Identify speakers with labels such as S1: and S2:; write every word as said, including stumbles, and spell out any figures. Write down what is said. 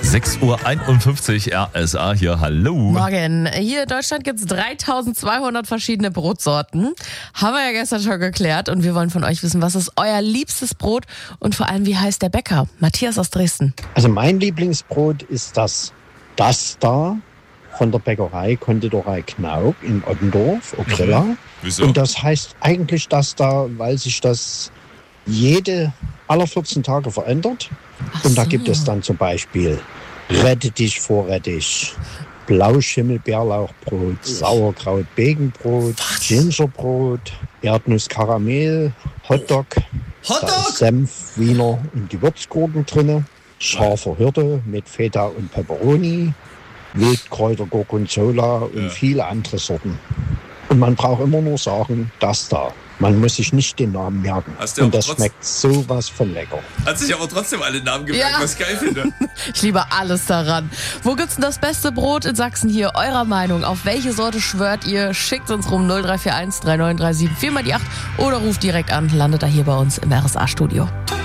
S1: sechs Uhr einundfünfzig, R S A hier, hallo.
S2: Morgen. Hier in Deutschland gibt es dreitausendzweihundert verschiedene Brotsorten. Haben wir ja gestern schon geklärt. Und wir wollen von euch wissen, was ist euer liebstes Brot und vor allem, wie heißt der Bäcker? Matthias aus Dresden.
S3: Also mein Lieblingsbrot ist das Das da von der Bäckerei Konditorei Knaub in Ottendorf, Okrilla.
S1: Mhm. Wieso?
S3: Und das heißt eigentlich Das da, weil sich das jede, aller vierzehn Tage verändert.
S2: Ach
S3: Und da
S2: so.
S3: gibt es dann zum Beispiel Rettich, Vorrettich, Blauschimmelbärlauchbrot, Sauerkraut, Begenbrot, Gingerbrot, Erdnuss-Karamell, Hotdog, da
S1: Hotdog?
S3: ist Senf, Wiener und Gewürzgurken drin, scharfer Hirte mit Feta und Peperoni, Wildkräuter, Gorgonzola und
S1: Ja.
S3: viele andere Sorten. Und man braucht immer nur sagen, das da. Man muss sich nicht den Namen merken.
S1: Hast du
S3: Und
S1: aber
S3: das
S1: trotz-
S3: schmeckt sowas von lecker.
S1: Hat sich aber trotzdem alle Namen gemerkt,
S2: Ja.
S1: was ich geil finde.
S2: Ich liebe alles daran. Wo gibt's denn das beste Brot in Sachsen hier? Eurer Meinung. Auf welche Sorte schwört ihr? Schickt uns rum null drei vier eins drei neun drei sieben vier mal die acht oder ruft direkt an. Landet da hier bei uns im R S A-Studio.